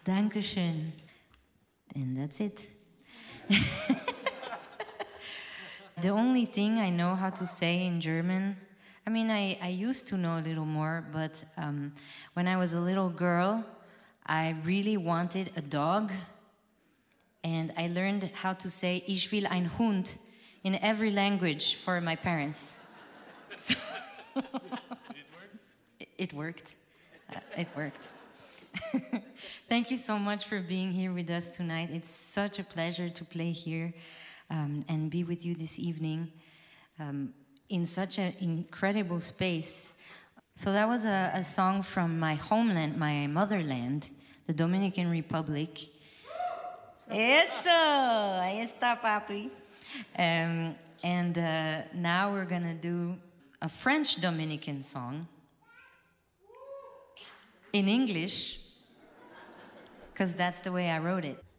Dankeschön. And that's it. The only thing I know how to say in German, I mean, I used to know a little more, but when I was a little girl, I really wanted a dog. And I learned how to say, Ich will ein Hund, in every language for my parents. So it worked. It worked. Thank you so much for being here with us tonight. It's such a pleasure to play here and be with you this evening in such an incredible space. So that was a song from my homeland, my motherland, the Dominican Republic. Eso! Ahí está, papi. And now we're going to do a French Dominican song in English, because that's the way I wrote it.